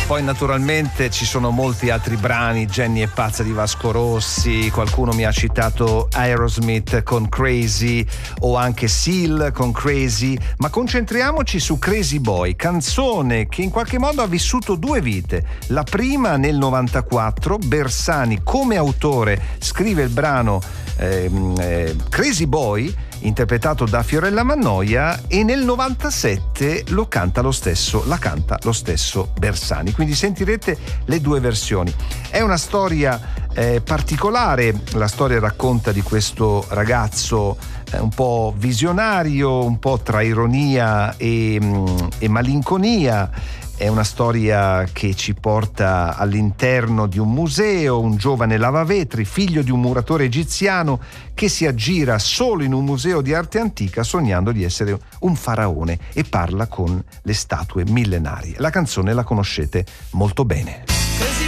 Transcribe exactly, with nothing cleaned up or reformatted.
Poi naturalmente ci sono molti altri brani, Jenny è pazza di Vasco Rossi, qualcuno mi ha citato Aerosmith con Crazy o anche Seal con Crazy, ma concentriamoci su Crazy Boy, canzone che in qualche modo ha vissuto due vite. La prima nel novantaquattro, Bersani come autore scrive il brano eh, eh, Crazy Boy, interpretato da Fiorella Mannoia, e nel novantasette lo canta lo stesso, la canta lo stesso Bersani, quindi sentirete le due versioni. È una storia eh, particolare, la storia racconta di questo ragazzo eh, un po' visionario, un po' tra ironia e, mh, e malinconia. È una storia che ci porta all'interno di un museo, un giovane lavavetri, figlio di un muratore egiziano, che si aggira solo in un museo di arte antica sognando di essere un faraone e parla con le statue millenarie. La canzone la conoscete molto bene.